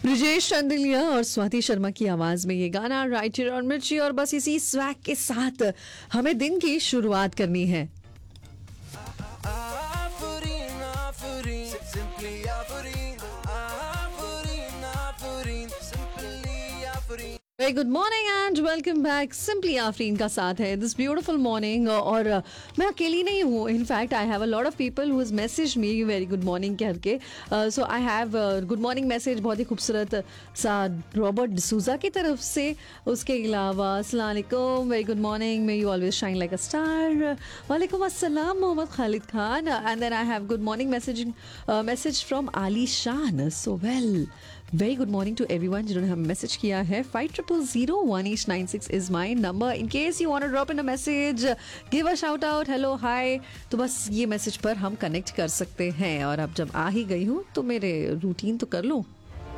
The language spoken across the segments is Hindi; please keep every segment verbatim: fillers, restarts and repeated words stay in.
ब्रिजेश चंदेलिया और स्वाति शर्मा की आवाज में ये गाना राइट हियर ऑन मिर्ची। और बस इसी स्वैग के साथ हमें दिन की शुरुआत करनी है। Very good morning and welcome back. Simply Afreen का साथ है दिस ब्यूटीफुल मॉर्निंग। और uh, मैं अकेली नहीं हूँ, in fact I have a lot of people who has message me very good morning करके। सो I have good morning message बहुत ही खूबसूरत सा रॉबर्ट डिसूजा की तरफ से। उसके अलावा अस्सलाम वालेकुम, very good morning, may you always shine like a star. वालेकुम अस्सलाम Mohammad Khalid Khan. And then I have good morning message message from आली शान। So well very good morning to everyone जिन्होंने हमें मैसेज किया है। Five triple zero one eight nine six is my number in case you want to drop in a message, give a shout out, hello hi. तो बस ये मैसेज पर हम कनेक्ट कर सकते हैं। और अब जब आ ही गई हूँ तो मेरे रूटीन तो कर लूँ।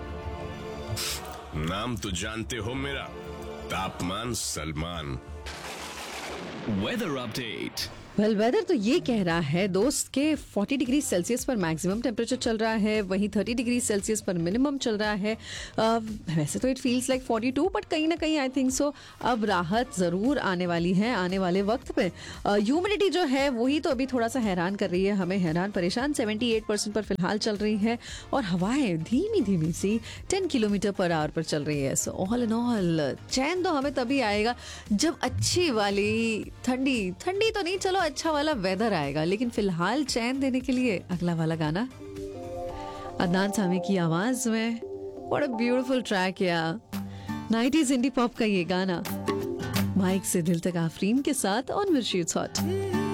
नाम तो जानते हो मेरा, तापमान Salman. Weather update. Well well, weather तो ये कह रहा है दोस्त के चालीस डिग्री सेल्सियस पर मैक्सिमम टेम्परेचर चल रहा है, वहीं तीस डिग्री सेल्सियस पर मिनिमम चल रहा है। uh, वैसे तो इट फील्स लाइक बयालीस, बट कहीं ना कहीं आई थिंक सो अब राहत ज़रूर आने वाली है आने वाले वक्त पे। ह्यूमिडिटी uh, जो है वही तो अभी थोड़ा सा हैरान कर रही है, हमें हैरान परेशान। अठहत्तर परसेंट पर फिलहाल चल रही है और हवाएं धीमी धीमी सी दस किलोमीटर पर आवर पर चल रही है। सो ऑल इन ऑल चैन तो हमें तभी आएगा जब अच्छी वाली ठंडी ठंडी तो नहीं, चलो अच्छा वाला वेदर आएगा। लेकिन फिलहाल चैन देने के लिए अगला वाला गाना अदनान सामी की आवाज में। व्हाट अ ब्यूटीफुल ट्रैक या नाइंटीज़ इंडी पॉप का ये गाना, माइक से दिल तक आफरीन के साथ ऑन मिर्ची इट्स हॉट।